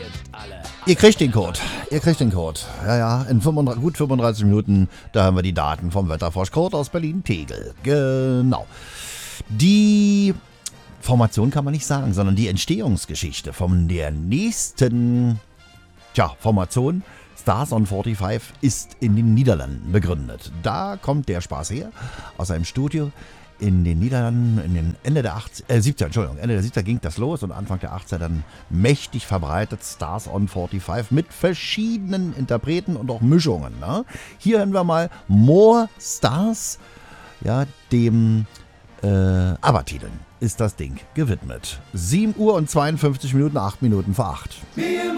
Ihr kriegt den Code. Ja, in gut 35 Minuten, da haben wir die Daten vom Wetterfrosch-Code aus Berlin-Tegel. Genau. Die Formation kann man nicht sagen, sondern die Entstehungsgeschichte von der nächsten Formation Stars on 45 ist in den Niederlanden begründet. Da kommt der Spaß her, aus einem Studio in den Niederlanden, in den Ende der 70er ging das los und Anfang der 80er dann mächtig verbreitet, Stars on 45 mit verschiedenen Interpreten und auch Mischungen. Ne? Hier hören wir mal More Stars, dem ABBA-Titeln ist das Ding gewidmet. 7 Uhr und 52 Minuten, 8 Minuten vor 8.